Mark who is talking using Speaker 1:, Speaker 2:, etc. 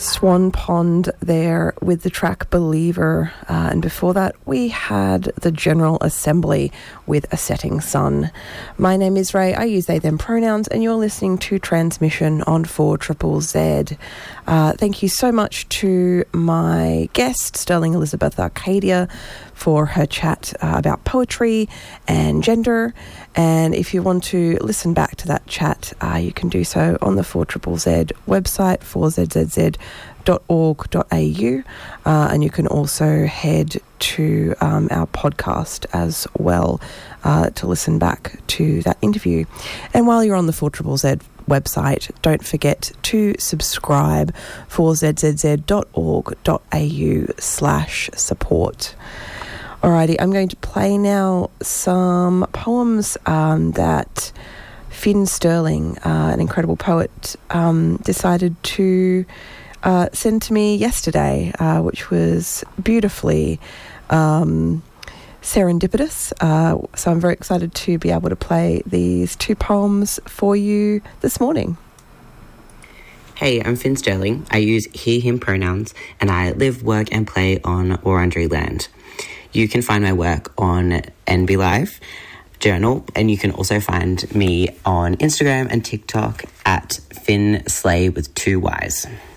Speaker 1: Swan Pond there with the track Believer, and before that we had the General Assembly with A Setting Sun. My name is Ray, I use they them pronouns, and you're listening to Transmission on 4ZZZ. Thank you so much to my guest Sterling Elizabeth Arcadia for her chat about poetry and gender. And if you want to listen back to that chat, you can do so on the 4ZZZ website, 4zzz.org.au, and you can also head to our podcast as well to listen back to that interview. And while you're on the 4ZZZ website, don't forget to subscribe, 4zzz.org.au/support. Alrighty, I'm going to play now some poems that Finn Sterling, an incredible poet, decided to send to me yesterday, which was beautifully serendipitous. So I'm very excited to be able to play these two poems for you this morning.
Speaker 2: Hey, I'm Finn Sterling. I use he, him pronouns, and I live, work and play on Wurundjeri land. You can find my work on NB Live Journal, and you can also find me on Instagram and TikTok at Finn Slay with 2 Ys.